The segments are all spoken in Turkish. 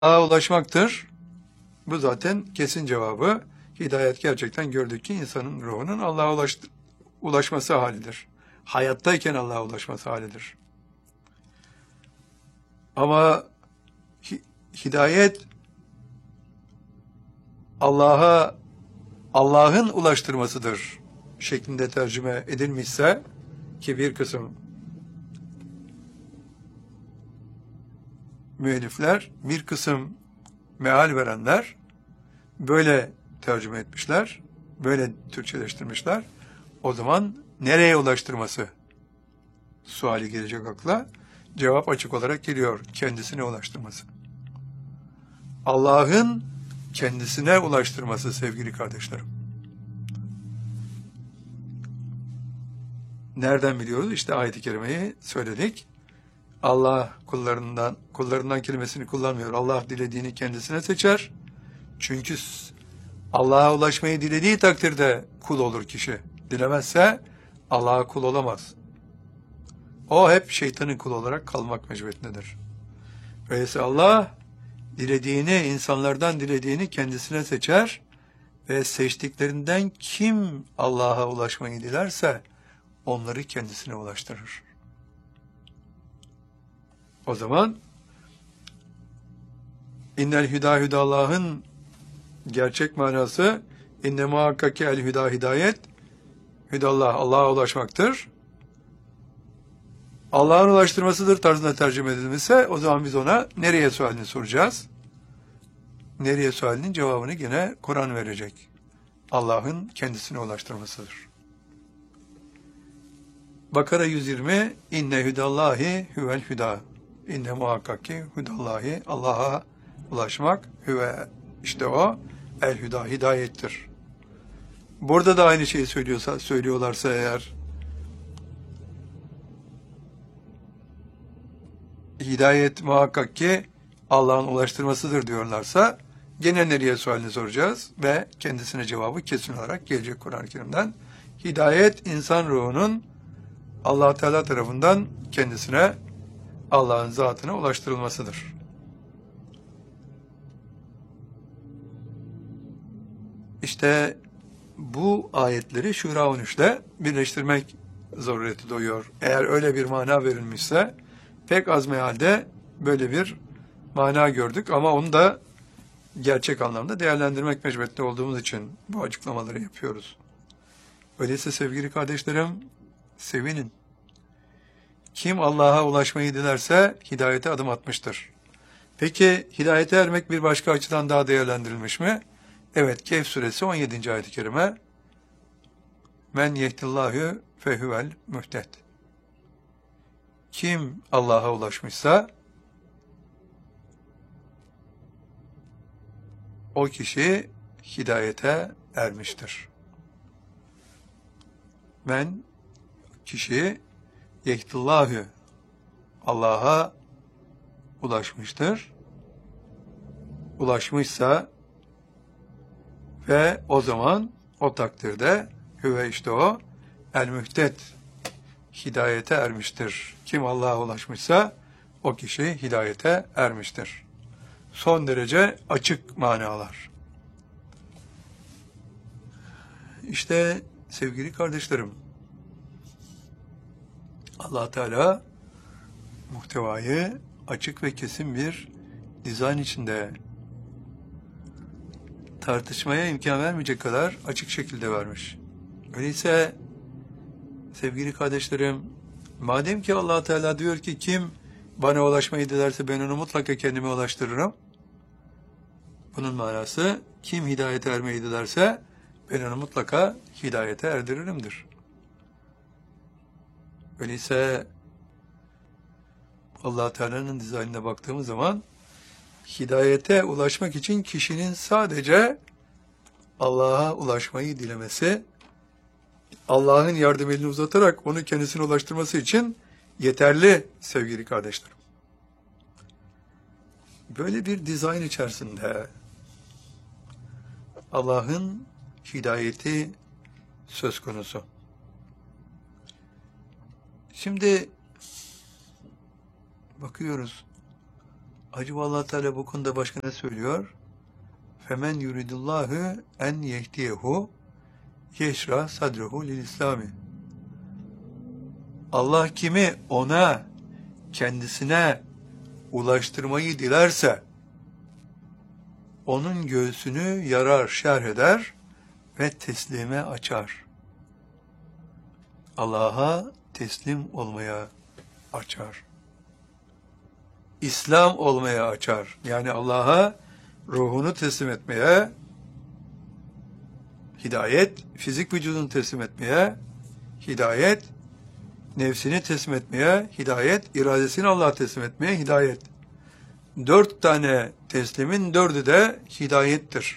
Allah'a ulaşmaktır. Bu zaten kesin cevabı. Hidayet gerçekten gördük ki insanın ruhunun Allah'a ulaşması halidir. Hayattayken Allah'a ulaşması halidir. Ama hidayet Allah'ın ulaştırmasıdır şeklinde tercüme edilmişse, ki bir kısım müellifler, bir kısım meal verenler böyle tercüme etmişler, böyle Türkçeleştirmişler. O zaman nereye ulaştırması suali gelecek akla. Cevap açık olarak geliyor. Kendisine ulaştırması. Allah'ın kendisine ulaştırması sevgili kardeşlerim. Nereden biliyoruz? İşte ayet-i kerimeyi söyledik. Allah kullarından kelimesini kullanmıyor. Allah dilediğini kendisine seçer. Çünkü Allah'a ulaşmayı dilediği takdirde kul olur kişi. Dilemezse Allah'a kul olamaz. O hep şeytanın kulu olarak kalmak mecburiyetindedir. Öyleyse Allah dilediğini, insanlardan dilediğini kendisine seçer ve seçtiklerinden kim Allah'a ulaşmayı dilerse onları kendisine ulaştırır. O zaman innel hüda Allah'ın gerçek manası inne muhakkake el hüda hidayet, hüdallah Allah'a ulaşmaktır. Allah'ın ulaştırmasıdır tarzında tercüme edilmişse, o zaman biz ona nereye sualini soracağız. Nereye sualinin cevabını yine Kur'an verecek. Allah'ın kendisine ulaştırmasıdır. Bakara 120 inne hüdallahi huvel hüda. İnne muhakkak ki hüdallahi Allah'a ulaşmak hüve, işte o el hüda hidayettir. Burada da aynı şeyi söylüyorlarsa eğer, hidayet muhakkak ki Allah'ın ulaştırmasıdır diyorlarsa, gene nereye sualini soracağız ve kendisine cevabı kesin olarak gelecek Kur'an-ı Kerim'den. Hidayet insan ruhunun Allah Teala tarafından kendisine, Allah'ın zatına ulaştırılmasıdır. İşte bu ayetleri Şura 13'le birleştirmek zarureti doğuyor. Eğer öyle bir mana verilmişse, pek az mealde böyle bir mana gördük ama onu da gerçek anlamda değerlendirmek mecburiyetinde olduğumuz için bu açıklamaları yapıyoruz. Öyleyse sevgili kardeşlerim, sevinin. Kim Allah'a ulaşmayı dilerse hidayete adım atmıştır. Peki hidayete ermek bir başka açıdan daha değerlendirilmiş mi? Evet, Kehf suresi 17. ayet-i kerime. Men yehdillahü fehuvel muhted. Kim Allah'a ulaşmışsa o kişi hidayete ermiştir. Men, kişi yehdillahü, Allah'a ulaşmıştır. Ulaşmışsa ve o zaman o takdirde hüve, işte o el mühted, hidayete ermiştir. Kim Allah'a ulaşmışsa o kişi hidayete ermiştir. Son derece açık manalar. İşte sevgili kardeşlerim, Allah Teala muhtevayı açık ve kesin bir dizayn içinde, tartışmaya imkan vermeyecek kadar açık şekilde vermiş. Öyleyse sevgili kardeşlerim, madem ki Allah Teala diyor ki kim bana ulaşmayı dilerse ben onu mutlaka kendime ulaştırırım. Bunun manası kim hidayete ermeyi dilerse ben onu mutlaka hidayete erdiririmdir. Öyleyse Allah Teala'nın dizaynına baktığımız zaman hidayete ulaşmak için kişinin sadece Allah'a ulaşmayı dilemesi, Allah'ın yardım elini uzatarak onu kendisine ulaştırması için yeterli sevgili kardeşlerim. Böyle bir dizayn içerisinde Allah'ın hidayeti söz konusu. Şimdi bakıyoruz, Acaba Allah Teala bu konuda başka ne söylüyor? Femen yuridullahu en yehdiyehu yeşra sadrehu lil İslami. Allah kimi ona, kendisine ulaştırmayı dilerse onun göğsünü yarar, şerh eder ve teslime açar. Allah'a teslim olmaya açar. İslam olmaya açar. Yani Allah'a ruhunu teslim etmeye, hidayet, fizik vücudunu teslim etmeye, hidayet, nefsini teslim etmeye, hidayet, iradesini Allah'a teslim etmeye, hidayet. 4 tane teslimin 4'ü de hidayettir.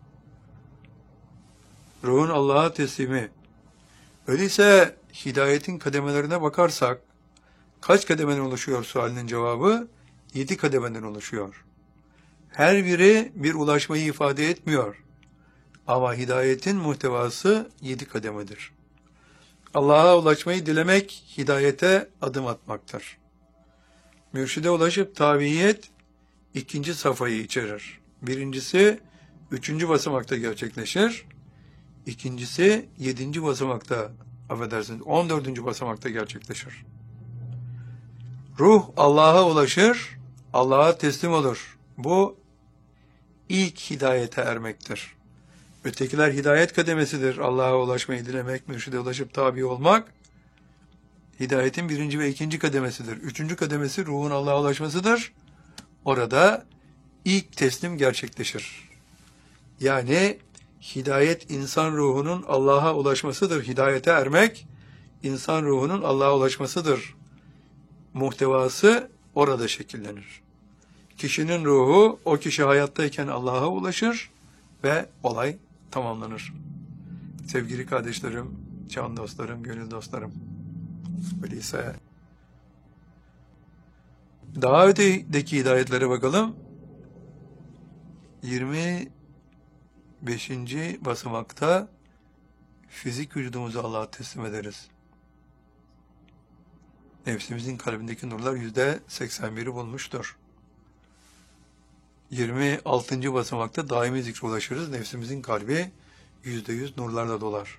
Ruhun Allah'a teslimi. Öyleyse hidayetin kademelerine bakarsak, kaç kademeden oluşuyor sualinin cevabı? 7 kademeden oluşuyor. Her biri bir ulaşmayı ifade etmiyor. Ama hidayetin muhtevası 7 kademedir. Allah'a ulaşmayı dilemek, hidayete adım atmaktır. Mürşide ulaşıp tabiyet 2. safhayı içerir. Birincisi 3. basamakta gerçekleşir. İkincisi 7. basamakta, affedersiniz 14. basamakta gerçekleşir. Ruh Allah'a ulaşır, Allah'a teslim olur. Bu ilk hidayete ermektir. Ötekiler hidayet kademesidir. Allah'a ulaşmayı dilemek, mürşide ulaşıp tabi olmak. Hidayetin 1. ve 2. kademesidir. 3. kademesi ruhun Allah'a ulaşmasıdır. Orada ilk teslim gerçekleşir. Yani hidayet insan ruhunun Allah'a ulaşmasıdır. Hidayete ermek, insan ruhunun Allah'a ulaşmasıdır. Muhtevası orada şekillenir. Kişinin ruhu, o kişi hayattayken Allah'a ulaşır ve olay tamamlanır. Sevgili kardeşlerim, can dostlarım, gönül dostlarım. Öyleyse daha ötedeki hidayetlere bakalım. 25. basamakta fizik vücudumuzu Allah'a teslim ederiz. Nefsimizin kalbindeki nurlar %81'i bulmuştur. 26. basamakta daimi zikre ulaşırız. Nefsimizin kalbi %100 nurlarla dolar.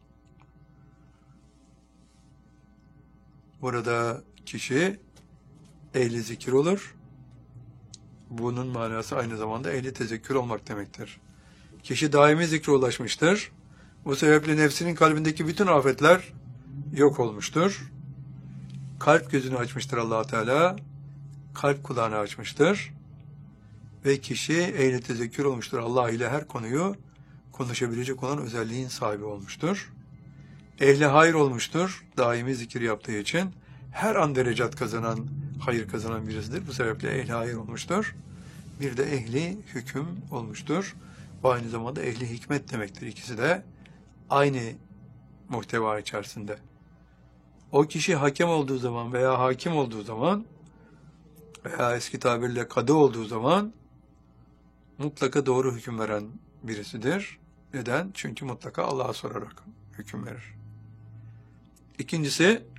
Burada kişi ehli zikir olur. Bunun manası aynı zamanda ehli tezekkür olmak demektir. Kişi daimi zikre ulaşmıştır. Bu sebeple nefsinin kalbindeki bütün afetler yok olmuştur. Kalp gözünü açmıştır Allah Teala. Kalp kulağını açmıştır. Ve kişi ehli tezekkür olmuştur. Allah ile her konuyu konuşabilecek olan özelliğin sahibi olmuştur. Ehli hayır olmuştur. Daimi zikir yaptığı için her an derecat kazanan, hayır kazanan birisidir. Bu sebeple ehli hayır olmuştur. Bir de ehli hüküm olmuştur. Bu aynı zamanda ehli hikmet demektir. İkisi de aynı muhteva içerisinde. O kişi hakem olduğu zaman veya hakim olduğu zaman veya eski tabirle kadı olduğu zaman mutlaka doğru hüküm veren birisidir. Neden? Çünkü mutlaka Allah'a sorarak hüküm verir. İkincisi,